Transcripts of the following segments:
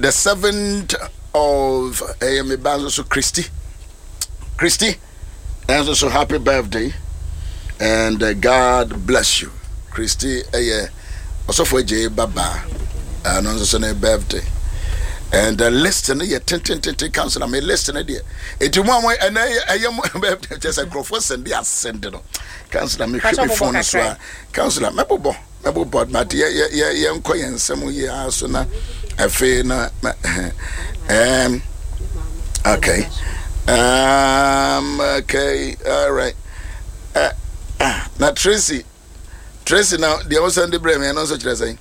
the 7th of so Christy, and so happy birthday, and God bless you, Christy. Also for J Baba, and also a birthday. And listen, you council. I mean, listen, dear. It's one way, and I am just a professor, and they are sending. Councillor, me phone as well. Councillor, Mabo, but yeah, and some year, so now I feel okay, okay, all right. Now Tracy, now the other Sunday, Bremen, and also Tracy,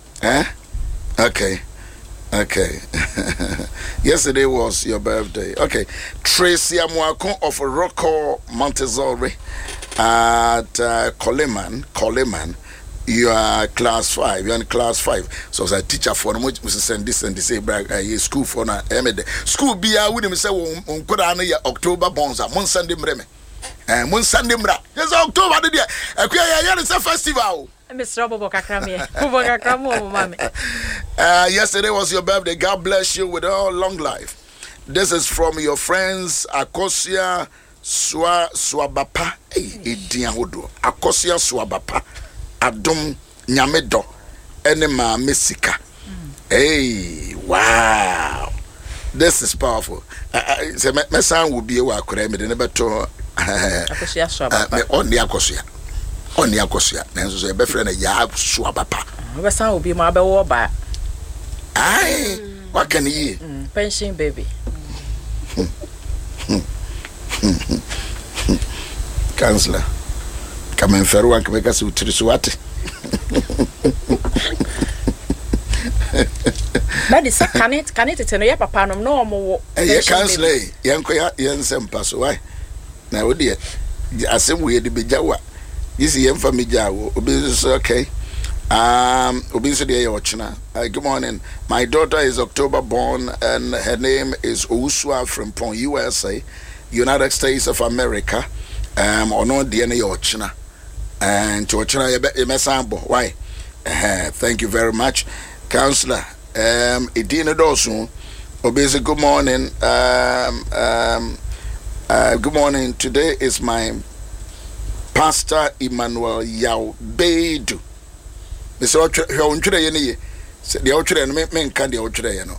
okay. Okay. Yesterday was your birthday. Okay. Tracy Amuako of Rocco Montessori at Coleman. You are class 5. You're in class 5. So as a teacher for which Mrs. send this and this school for na school be a with him say on October bonds mon Sunday mreme. Mon Sunday mra. Yes, October the day. It's a festival. Yesterday was your birthday. God bless you with all long life. This is from your friends Akosia Swabapa. Akosia Swabapa. Adom Nyamedo. Enema Mesika. Hey, wow. This is powerful. My son will be a work. Never to Akosia Swabapa. Only Akosia. On the Akosia, and so a befriend a yab swabapa. My son will be my beau by. Aye, what can he? Pension baby. Councillor, come and fair one can make us to Swati. That is can it tell you, Papa? No more. A councillor, young Yansem pass away. Now, dear, I said we had to be Jawa. This is family Jawa. Okay. Good morning. My daughter is October born, and her name is Uswa from USA, United States of America. Ono DNA Ochina. And to Ochina Yemesambo. Why? Thank you very much. Counselor, Edina Dosun. Obese, good morning. Good morning. Today is my Pastor Emmanuel Yao Bedu. Mr. Ochre, you said the Ochre and men can the Ochre,